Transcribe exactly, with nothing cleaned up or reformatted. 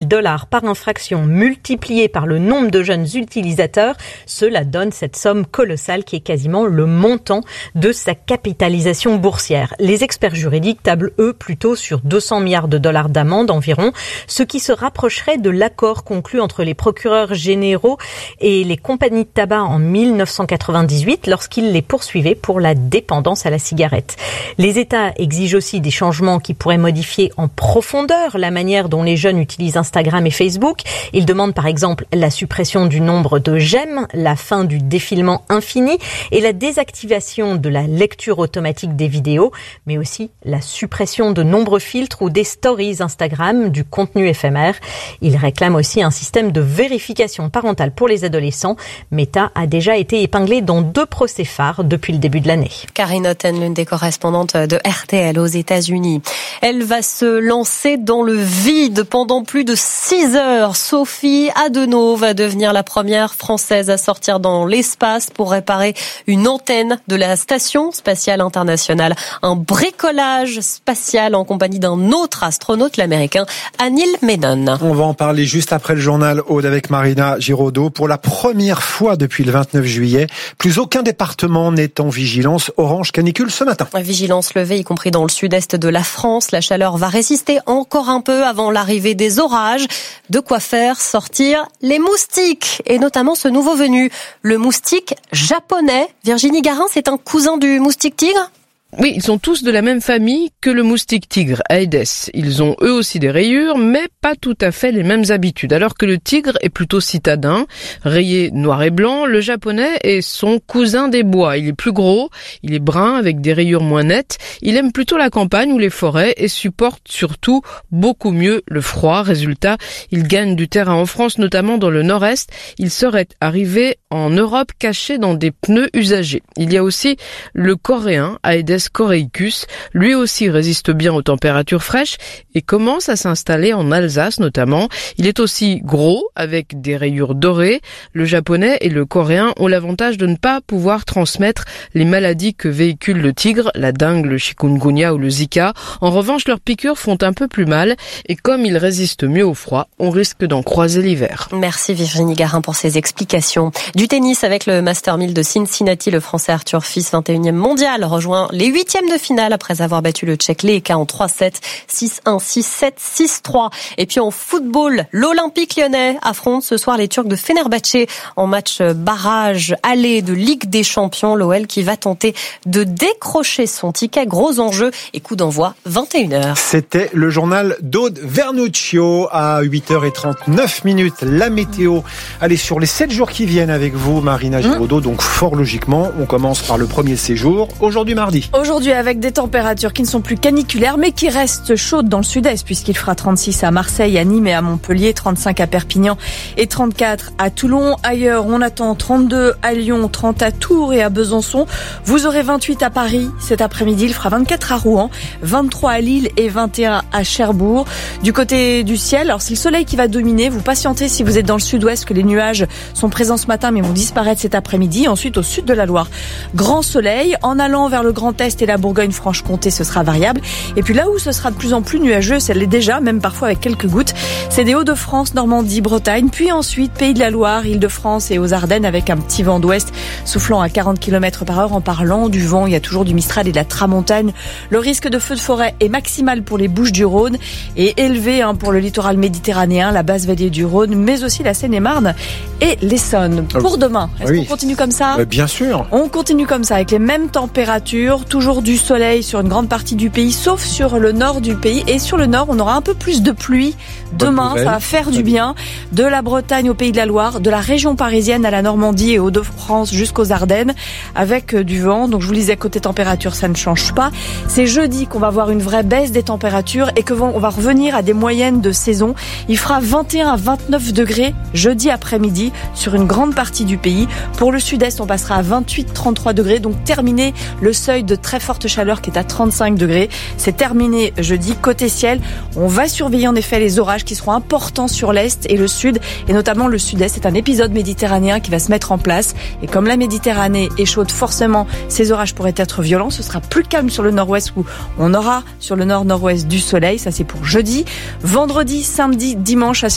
dollars par infraction multiplié par le nombre de jeunes utilisateurs, cela donne cette somme colossale qui est quasiment le montant de sa capitalisation boursière. Les experts juridiques tablent, eux, plutôt sur deux cents milliards de dollars d'amende environ, ce qui se rapprocherait de l'accord conclu entre les procureurs généraux et les compagnies de tabac en mille neuf cent quatre-vingt-dix-huit lorsqu'ils les poursuivaient pour la dépendance à la cigarette. Les États exigent aussi des changements qui pourraient modifier en profondeur la manière dont les jeunes utilisent Instagram et Facebook. Ils demandent par exemple la suppression du nombre de j'aime, la fin du défilement infini et la désactivation de la lecture automatique des vidéos, mais aussi la suppression de nombreux filtres ou des stories Instagram, du contenu éphémère. Ils réclament aussi un système de vérification parentale pour les adolescents. Meta a déjà été épinglé dans deux procès phares depuis le début de l'année. Karine Otten, l'une des correspondantes de R T L aux États-Unis. Elle va se lancer dans le vide pendant plus de six heures. Sophie Adenau va devenir la première Française à sortir dans l'espace pour réparer une antenne de la Station spatiale internationale. Un bricolage spatial en compagnie d'un autre astronaute, l'américain Anil Menon. On va en parler juste après le journal Aude avec Marina Giraudot. Pour la première fois depuis le vingt-neuf juillet, plus aucun département n'est en vigilance orange canicule ce matin. Vigilance levée, y compris dans le sud-est de la France. La chaleur va résister encore un peu avant l'arrivée des orages. De quoi faire sortir les moustiques, et notamment ce nouveau venu, le moustique japonais. Virginie Garin, c'est un cousin du moustique tigre ? Oui, ils sont tous de la même famille que le moustique tigre, Aedes. Ils ont eux aussi des rayures, mais pas tout à fait les mêmes habitudes. Alors que le tigre est plutôt citadin, rayé noir et blanc, le japonais est son cousin des bois. Il est plus gros, il est brun avec des rayures moins nettes. Il aime plutôt la campagne ou les forêts et supporte surtout beaucoup mieux le froid. Résultat, il gagne du terrain en France, notamment dans le nord-est. Il serait arrivé en Europe caché dans des pneus usagés. Il y a aussi le coréen, Aedes coreicus, lui aussi résiste bien aux températures fraîches et commence à s'installer en Alsace notamment. Il est aussi gros avec des rayures dorées. Le japonais et le coréen ont l'avantage de ne pas pouvoir transmettre les maladies que véhicule le tigre, la dengue, le chikungunya ou le zika. En revanche, leurs piqûres font un peu plus mal et comme ils résistent mieux au froid, on risque d'en croiser l'hiver. Merci Virginie Garin pour ces explications. Du tennis avec le Master mille de Cincinnati, le Français Arthur Fils, vingt et unième mondial, rejoint les huitièmes de finale après avoir battu le Tchèque Leka en trois sept, six un, six sept, six trois. Et puis en football, l'Olympique Lyonnais affronte ce soir les Turcs de Fenerbahçe en match barrage aller de Ligue des Champions. L'O L qui va tenter de décrocher son ticket. Gros enjeu et coup d'envoi vingt et une heures. C'était le journal d'Aude Vernuccio à huit heures trente-neuf minutes. La météo, allez, sur les sept jours qui viennent avec vous, Marina Giraudot. Donc fort logiquement, on commence par le premier séjour, aujourd'hui mardi. Aujourd'hui avec des températures qui ne sont plus caniculaires mais qui restent chaudes dans le sud-est puisqu'il fera trente-six à Marseille, à Nîmes et à Montpellier, trente-cinq à Perpignan et trente-quatre à Toulon. Ailleurs, on attend trente-deux à Lyon, trente à Tours et à Besançon. Vous aurez vingt-huit à Paris cet après-midi, il fera vingt-quatre à Rouen, vingt-trois à Lille et vingt et un à Cherbourg. Du côté du ciel, alors c'est le soleil qui va dominer. Vous patientez si vous êtes dans le sud-ouest que les nuages sont présents ce matin mais vont disparaître cet après-midi. Ensuite, au sud de la Loire, grand soleil. En allant vers le Grand Est et la Bourgogne-Franche-Comté, ce sera variable. Et puis là où ce sera de plus en plus nuageux, ça l'est déjà, même parfois avec quelques gouttes, c'est des Hauts-de-France, Normandie, Bretagne, puis ensuite Pays de la Loire, Île-de-France et aux Ardennes avec un petit vent d'ouest soufflant à quarante kilomètres par heure. En parlant du vent, il y a toujours du Mistral et de la Tramontane. Le risque de feu de forêt est maximal pour les Bouches-du-Rhône et élevé hein, pour le littoral méditerranéen, la basse vallée du Rhône, mais aussi la Seine-et-Marne et l'Essonne. Pour demain, est-ce oui. qu'on continue comme ça ? euh, Bien sûr. On continue comme ça avec les mêmes températures, toujours du soleil sur une grande partie du pays, sauf sur le nord du pays. Et sur le nord, on aura un peu plus de pluie. Demain, ça va faire du bien. De la Bretagne au Pays de la Loire, de la région parisienne à la Normandie et Hauts-de-France jusqu'aux Ardennes, avec du vent. Donc je vous le disais, côté température, ça ne change pas. C'est jeudi qu'on va avoir une vraie baisse des températures et que vont, on va revenir à des moyennes de saison. Il fera vingt et un à vingt-neuf degrés jeudi après-midi sur une grande partie du pays. Pour le sud-est, on passera à vingt-huit à trente-trois degrés. Donc terminé le seuil de très forte chaleur qui est à trente-cinq degrés. C'est terminé jeudi. Côté ciel, on va surveiller en effet les orages qui seront importants sur l'est et le sud, et notamment le sud-est. C'est un épisode méditerranéen qui va se mettre en place. Et comme la Méditerranée est chaude, forcément, ces orages pourraient être violents. Ce sera plus calme sur le nord-ouest où on aura sur le nord-nord-ouest du soleil. Ça, c'est pour jeudi. Vendredi, samedi, dimanche,